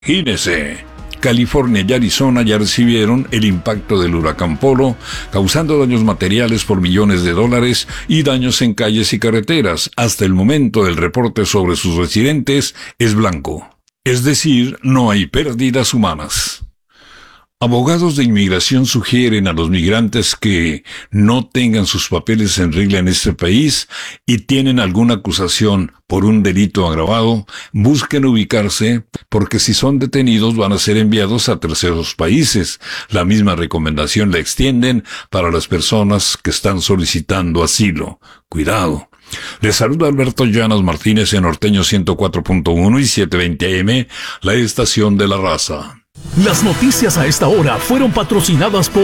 Imagínese, California y Arizona ya recibieron el impacto del huracán Polo, causando daños materiales por millones de dólares y daños en calles y carreteras. Hasta el momento, el reporte sobre sus residentes es blanco. Es decir, no hay pérdidas humanas. Abogados de inmigración sugieren a los migrantes que no tengan sus papeles en regla en este país y tienen alguna acusación por un delito agravado, busquen ubicarse porque si son detenidos van a ser enviados a terceros países. La misma recomendación la extienden para las personas que están solicitando asilo. Cuidado. Les saluda Alberto Llanas Martínez en Norteño 104.1 y 720 AM, la estación de la raza. Las noticias a esta hora fueron patrocinadas por